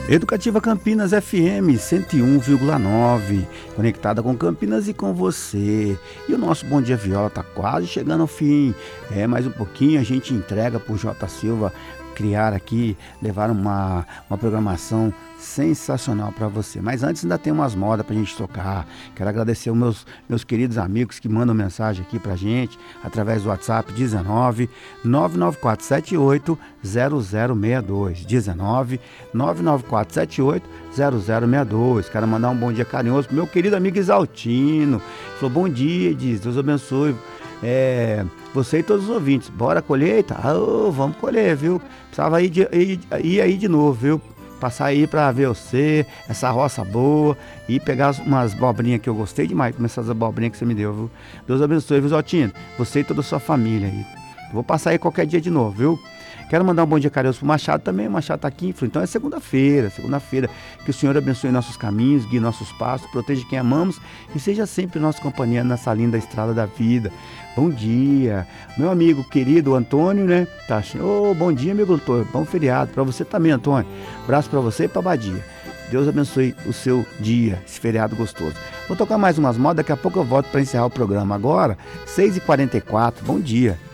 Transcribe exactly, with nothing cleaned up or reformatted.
Educativa Campinas F M cento e um vírgula nove, conectada com Campinas e com você. E o nosso Bom Dia Viola está quase chegando ao fim. É, mais um pouquinho a gente entrega para o J. Silva criar aqui, levar uma, uma programação sensacional para você. Mas antes ainda tem umas modas pra gente tocar. Quero agradecer aos meus, meus queridos amigos que mandam mensagem aqui pra gente através do WhatsApp dezenove, nove nove quatro sete oito, zero zero seis dois, dezenove, nove nove quatro sete oito, zero zero seis dois. Quero mandar um bom dia carinhoso pro meu querido amigo Exaltino. Falou: bom dia, diz, Deus abençoe é, você e todos os ouvintes. Bora colheita? Ah, oh, vamos colher, viu? Precisava ir, de, ir, ir aí de novo, viu? Passar aí pra ver você, essa roça boa, e pegar umas abobrinhas que eu gostei demais, com essas abobrinhas que você me deu, viu? Deus abençoe, viu, Zotino? Você e toda a sua família aí. Vou passar aí qualquer dia de novo, viu? Quero mandar um bom dia carinhoso pro Machado também. O Machado tá aqui em Flu. Então é segunda-feira, segunda-feira. Que o Senhor abençoe nossos caminhos, guie nossos passos, proteja quem amamos e seja sempre nossa companhia nessa linda estrada da vida. Bom dia, meu amigo querido Antônio, né? Tá achando. Oh, bom dia, amigo doutor. Bom feriado para você também, Antônio. Abraço para você e para Badia. Deus abençoe o seu dia, esse feriado gostoso. Vou tocar mais umas modas, daqui a pouco eu volto para encerrar o programa. Agora, seis e quarenta e quatro. Bom dia.